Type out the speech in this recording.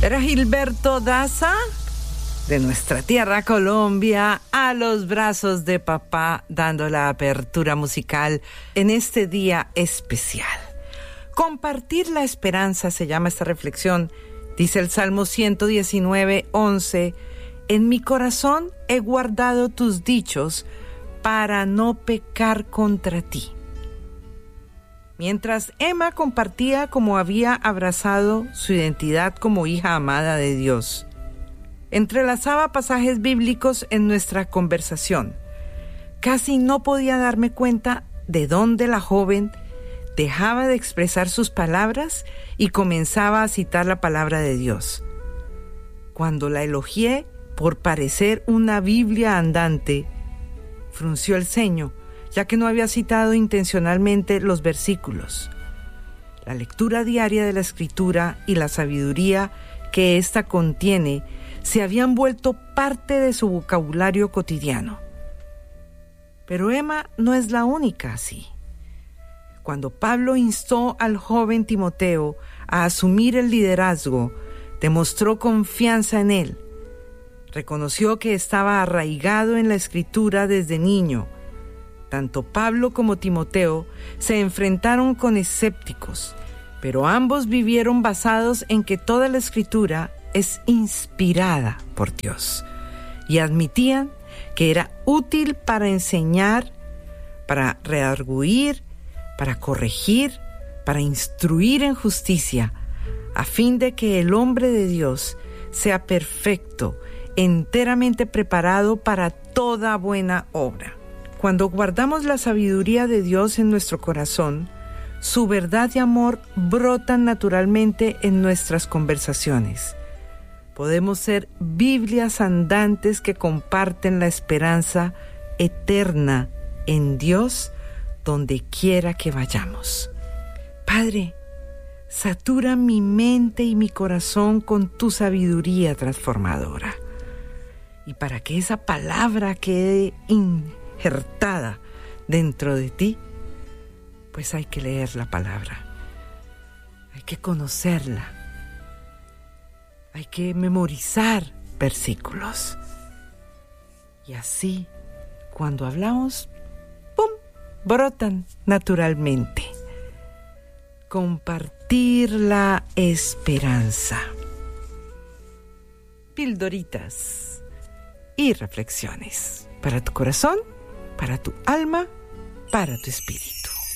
Era Gilberto Daza, de nuestra tierra Colombia, a los brazos de papá, dando la apertura musical en este día especial. Compartir la esperanza se llama esta reflexión. Dice el Salmo 119:11, en mi corazón he guardado tus dichos para no pecar contra ti. Mientras Emma compartía cómo había abrazado su identidad como hija amada de Dios, entrelazaba pasajes bíblicos en nuestra conversación. Casi no podía darme cuenta de dónde la joven dejaba de expresar sus palabras y comenzaba a citar la palabra de Dios. Cuando la elogié por parecer una Biblia andante, frunció el ceño, ya que no había citado intencionalmente los versículos. La lectura diaria de la Escritura y la sabiduría que ésta contiene se habían vuelto parte de su vocabulario cotidiano. Pero Emma no es la única así. Cuando Pablo instó al joven Timoteo a asumir el liderazgo, demostró confianza en él. Reconoció que estaba arraigado en la Escritura desde niño. Tanto Pablo como Timoteo se enfrentaron con escépticos, pero ambos vivieron basados en que toda la Escritura es inspirada por Dios y admitían que era útil para enseñar, para redarguir, para corregir, para instruir en justicia, a fin de que el hombre de Dios sea perfecto, enteramente preparado para toda buena obra. Cuando guardamos la sabiduría de Dios en nuestro corazón, su verdad y amor brotan naturalmente en nuestras conversaciones. Podemos ser Biblias andantes que comparten la esperanza eterna en Dios donde quiera que vayamos. Padre, satura mi mente y mi corazón con tu sabiduría transformadora. Y para que esa palabra quede injertada dentro de ti, pues hay que leer la palabra, hay que conocerla, hay que memorizar versículos. Y así, cuando hablamos, ¡pum!, brotan naturalmente. Compartir la esperanza. Pildoritas y reflexiones para tu corazón, para tu alma, para tu espíritu.